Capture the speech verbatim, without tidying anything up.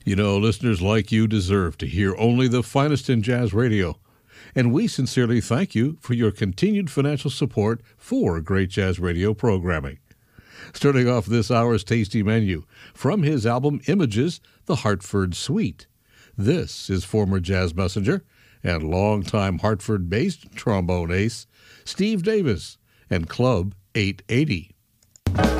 You know, listeners like you deserve to hear only the finest in jazz radio. And we sincerely thank you for your continued financial support for great jazz radio programming. Starting off this hour's tasty menu, from his album Images, The Hartford Suite. This is former jazz messenger and longtime Hartford-based trombone ace, Steve Davis, and Club eight eighty.